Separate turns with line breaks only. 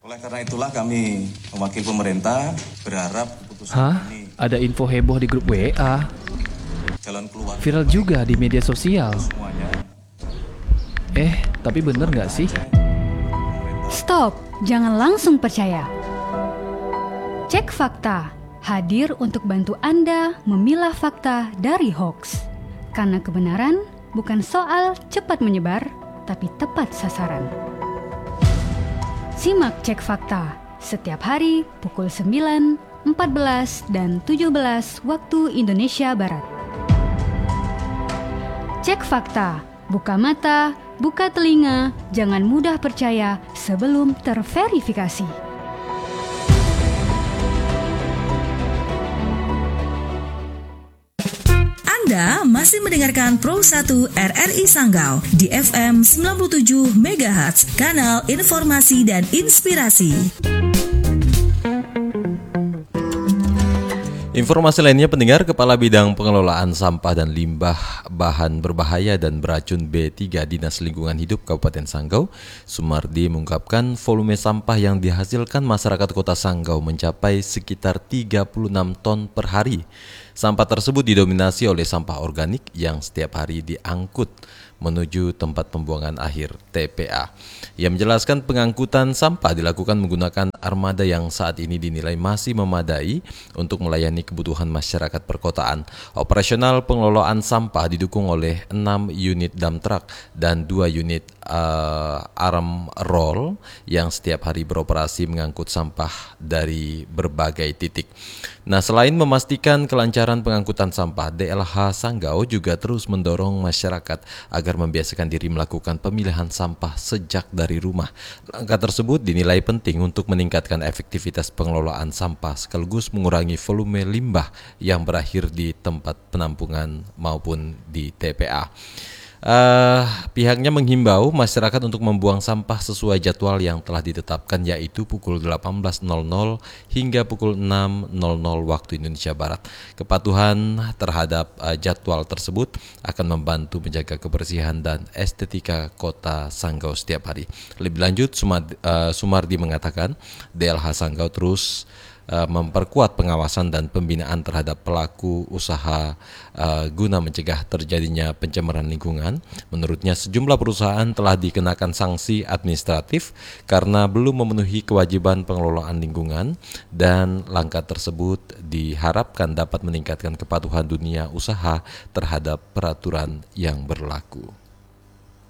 Oleh karena itulah kami mewakili pemerintah berharap keputusan ini
Ada info heboh di grup WA.
jalan keluar
Viral juga di media sosial.
semuanya.
Tapi bener nggak sih?
Stop, jangan langsung percaya. Cek fakta, hadir untuk bantu Anda memilah fakta dari hoaks. Karena kebenaran bukan soal cepat menyebar, tapi tepat sasaran. Simak Cek Fakta setiap hari pukul 9, 14, dan 17 waktu Indonesia Barat. Cek Fakta, buka mata, buka telinga, jangan mudah percaya sebelum terverifikasi.
Anda masih mendengarkan Pro 1 RRI Sanggau di FM 97 MHz, kanal informasi dan inspirasi.
Informasi lainnya, pendengar, Kepala Bidang Pengelolaan Sampah dan Limbah Bahan Berbahaya dan Beracun B3 Dinas Lingkungan Hidup Kabupaten Sanggau, Sumardi, mengungkapkan volume sampah yang dihasilkan masyarakat Kota Sanggau mencapai sekitar 36 ton per hari. Sampah tersebut didominasi oleh sampah organik yang setiap hari diangkut menuju tempat pembuangan akhir TPA. Ia menjelaskan pengangkutan sampah dilakukan menggunakan armada yang saat ini dinilai masih memadai untuk melayani kebutuhan masyarakat perkotaan. Operasional pengelolaan sampah didukung oleh 6 unit dump truck dan 2 unit arm roll yang setiap hari beroperasi mengangkut sampah dari berbagai titik. Nah, selain memastikan kelancaran pengangkutan sampah, DLH Sanggau juga terus mendorong masyarakat agar membiasakan diri melakukan pemilihan sampah sejak dari rumah. Langkah tersebut dinilai penting untuk meningkatkan efektivitas pengelolaan sampah sekaligus mengurangi volume limbah yang berakhir di tempat penampungan maupun di TPA. Pihaknya menghimbau masyarakat untuk membuang sampah sesuai jadwal yang telah ditetapkan, yaitu pukul 18.00 hingga pukul 6.00 waktu Indonesia Barat. Kepatuhan terhadap jadwal tersebut akan membantu menjaga kebersihan dan estetika kota Sanggau setiap hari. Lebih lanjut, Sumardi mengatakan DLH Sanggau terus memperkuat pengawasan dan pembinaan terhadap pelaku usaha guna mencegah terjadinya pencemaran lingkungan. Menurutnya, sejumlah perusahaan telah dikenakan sanksi administratif karena belum memenuhi kewajiban pengelolaan lingkungan, dan langkah tersebut diharapkan dapat meningkatkan kepatuhan dunia usaha terhadap peraturan yang berlaku.